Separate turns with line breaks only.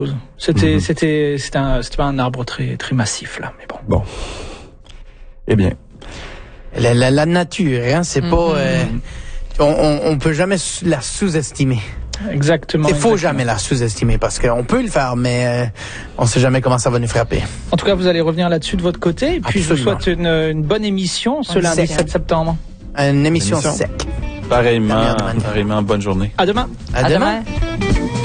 C'était pas un arbre très très massif là, mais bon.
Bon. Eh bien.
La nature, hein, c'est pas. On peut jamais la sous-estimer.
Exactement.
Il faut jamais la sous-estimer parce qu'on peut le faire, mais on sait jamais comment ça va nous frapper.
En tout cas, vous allez revenir là-dessus de votre côté. Et puis,
Absolument.
je vous souhaite une bonne émission ce lundi 7 septembre.
Une émission sec.
Pareillement, bonne journée.
À demain.
À demain.